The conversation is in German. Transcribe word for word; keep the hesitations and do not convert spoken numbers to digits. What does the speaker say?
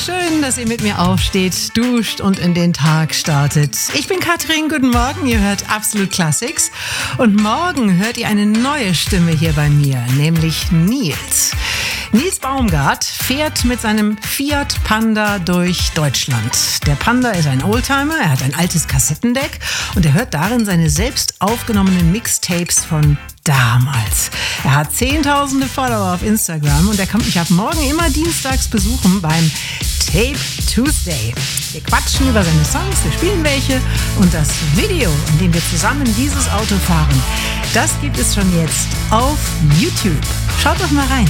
schön, dass ihr mit mir aufsteht, duscht und in den Tag startet. Ich bin Katrin, guten Morgen, ihr hört Absolut Classics und morgen hört ihr eine neue Stimme hier bei mir, nämlich Nils. Nils Baumgart fährt mit seinem Fiat Panda durch Deutschland. Der Panda ist ein Oldtimer, er hat ein altes Kassettendeck und er hört darin seine selbst aufgenommenen Mixtapes von damals. Er hat zehntausende Follower auf Instagram und er kommt mich ab morgen immer dienstags besuchen beim Tape Tuesday. Wir quatschen über seine Songs, wir spielen welche und das Video, in dem wir zusammen dieses Auto fahren, das gibt es schon jetzt auf YouTube. Schaut doch mal rein.